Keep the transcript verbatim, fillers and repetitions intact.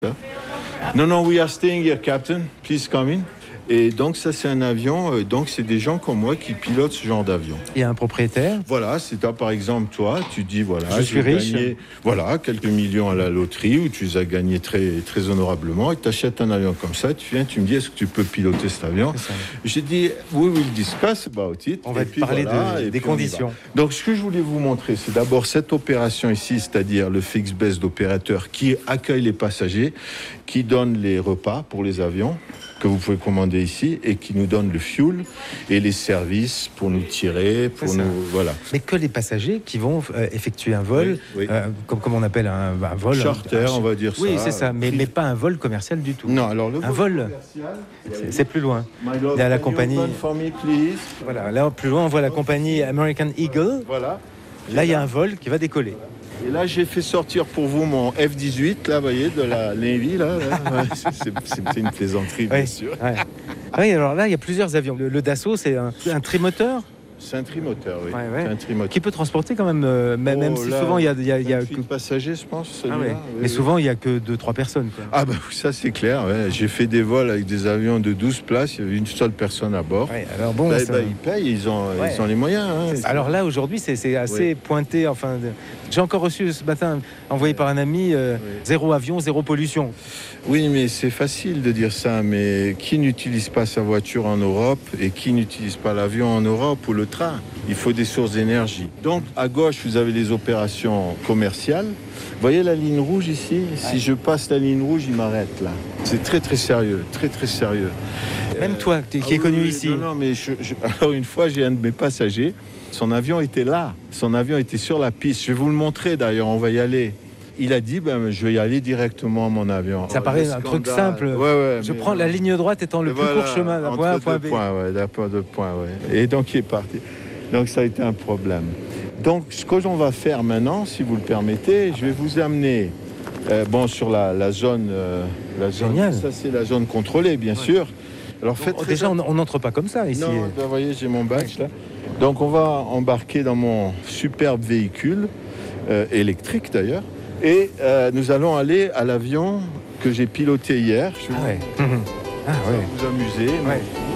Non, non, we are staying here, Captain. Please come in. Et donc ça c'est un avion, euh, donc c'est des gens comme moi qui pilotent ce genre d'avion. Il y a un propriétaire. Voilà, c'est toi par exemple toi, tu dis voilà, je suis riche. Gagné, voilà, quelques millions à la loterie ou tu les as gagnés très, très honorablement et tu achètes un avion comme ça, tu viens, tu me dis est-ce que tu peux piloter cet avion? J'ai dit we will discuss about it. On va parler voilà, de, des conditions. Donc ce que je voulais vous montrer, c'est d'abord cette opération ici, c'est-à-dire le fixe base d'opérateur qui accueille les passagers, qui donne les repas pour les avions que vous pouvez commander ici et qui nous donne le fuel et les services pour nous tirer, pour nous voilà. Mais que les passagers qui vont euh, effectuer un vol, oui, oui. Euh, comme, comme on appelle un, un vol charter, un, on va dire oui, ça. Oui, c'est ça, mais, mais pas un vol commercial du tout. Non, alors le un vol, c'est, c'est plus loin. Love, il y a la compagnie. Me, voilà, là plus loin on voit la compagnie American Eagle. Voilà. Là il y a un vol qui va décoller. Et là, j'ai fait sortir pour vous mon F dix-huit, là, vous voyez, de la Navy, là. là. C'est, c'est, c'est une plaisanterie, bien oui, sûr. Ouais. Oui, alors là, il y a plusieurs avions. Le, le Dassault, c'est un, un trimoteur. C'est un trimoteur, oui. Ouais, ouais. C'est un trimoteur. Qui peut transporter quand même, euh, même, oh, même si là, souvent il y a, il y a, il y a que passagers, je pense. Ah ouais. Oui, mais oui. Souvent il y a que deux, trois personnes. Quoi. Ah bah ça c'est clair. Ouais. J'ai fait des vols avec des avions de douze places. Il y avait une seule personne à bord. Ouais, alors bon, bah, ça... bah, ils payent, ils ont, ouais. ils ont les moyens. Hein. Alors là aujourd'hui c'est, c'est assez oui. pointé. Enfin, de... j'ai encore reçu ce matin, envoyé par un ami, euh, oui. zéro avion, zéro pollution. Oui, mais c'est facile de dire ça. Mais qui n'utilise pas sa voiture en Europe et qui n'utilise pas l'avion en Europe ou le train? Il faut des sources d'énergie. Donc, à gauche, vous avez les opérations commerciales. Vous voyez la ligne rouge ici? Ouais. Si je passe la ligne rouge, il m'arrête là. C'est très, très sérieux. Très, très sérieux. Même euh, toi, qui ah, est connu oui, ici. Non, non, mais je, je... alors une fois, j'ai un de mes passagers. Son avion était là. Son avion était sur la piste. Je vais vous le montrer d'ailleurs. On va y aller. Il a dit, ben, je vais y aller directement à mon avion. Ça oh, paraît un truc simple. Ouais, ouais, je prends non. la ligne droite étant le voilà, plus court chemin d'un point A à point B. Points, ouais, d'un point de point, ouais. Et donc, il est parti. Donc, ça a été un problème. Donc, ce que l'on va faire maintenant, si vous le permettez, je vais vous amener euh, bon, sur la, la zone... Euh, la zone Génial. Ça, c'est la zone contrôlée, bien ouais. sûr. Alors, faites bon, déjà, on n'entre pas comme ça, ici. Non, ben, vous voyez, j'ai mon badge, là. Donc, on va embarquer dans mon superbe véhicule, euh, électrique, d'ailleurs. Et euh, nous allons aller à l'avion que j'ai piloté hier. Je vais ah ouais. vous, ah ouais. vous amuser. Ouais.